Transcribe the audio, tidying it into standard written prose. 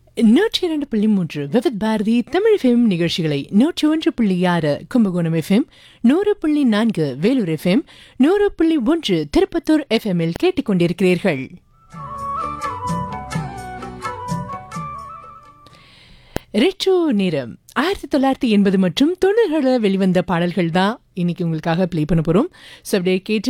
102.3 Vividh Bharathi Tamil FM நிகழ்ச்சிகளை 101.6 Kumbakonam FM, 100.4 Vellore FM, 100.1 Tirupattur எஃப்எம்மில் கேட்டுக்கொண்டிருக்கிறீர்கள். ரெட்ரோ நேரம் 1980 மற்றும் 90 வெளிவந்த பாடல்கள் தான் இன்னைக்கு உங்களுக்காக ப்ளே பண்ண போறோம். ஸோ அப்படியே கேட்டு